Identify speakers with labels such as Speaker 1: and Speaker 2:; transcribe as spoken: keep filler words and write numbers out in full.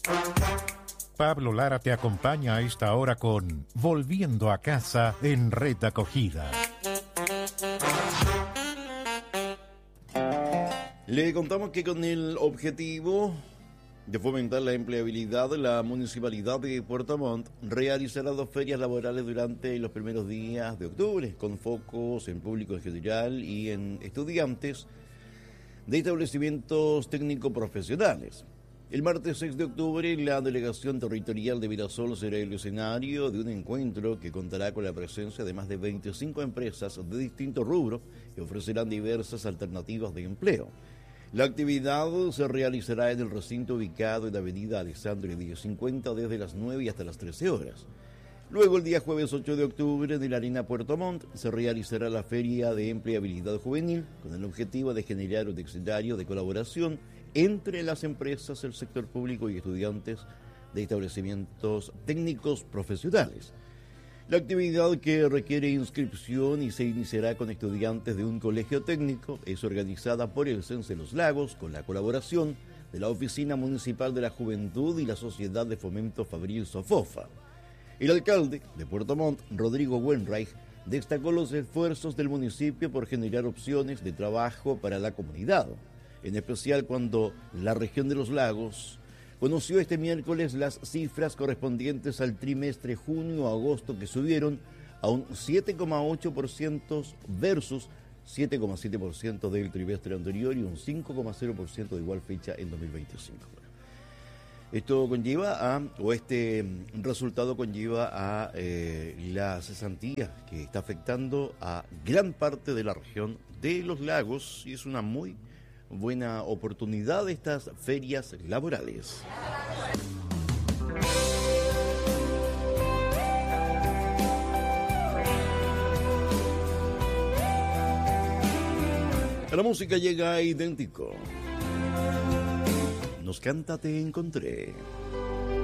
Speaker 1: Pablo Lara te acompaña a esta hora con Volviendo a Casa en Red Acogida.
Speaker 2: Le contamos que con el objetivo de fomentar la empleabilidad, la Municipalidad de Puerto Montt realizará dos ferias laborales durante los primeros días de octubre, con focos en público en general y en estudiantes de establecimientos técnico-profesionales. El martes seis de octubre, la Delegación Territorial de Mirasol será el escenario de un encuentro que contará con la presencia de más de veinticinco empresas de distintos rubros que ofrecerán diversas alternativas de empleo. La actividad se realizará en el recinto ubicado en la avenida Alessandro diez cincuenta desde las nueve y hasta las trece horas. Luego, el día jueves ocho de octubre, en la Arena Puerto Montt, se realizará la Feria de Empleabilidad Juvenil con el objetivo de generar un escenario de colaboración entre las empresas, el sector público y estudiantes de establecimientos técnicos profesionales. La actividad, que requiere inscripción y se iniciará con estudiantes de un colegio técnico, es organizada por el Cense Los Lagos con la colaboración de la Oficina Municipal de la Juventud y la Sociedad de Fomento Fabril Sofofa. El alcalde de Puerto Montt, Rodrigo Wenreich, destacó los esfuerzos del municipio por generar opciones de trabajo para la comunidad, en especial cuando la región de los lagos conoció este miércoles las cifras correspondientes al trimestre junio-agosto, que subieron a un siete coma ocho por ciento versus siete coma siete por ciento del trimestre anterior y un cinco coma cero por ciento de igual fecha en dos mil veinticinco. Esto conlleva a, o este resultado conlleva a eh, la cesantía que está afectando a gran parte de la región de los lagos, y es una muy buena oportunidad de estas ferias laborales. La música llega a Idéntico. Nos canta Te Encontré.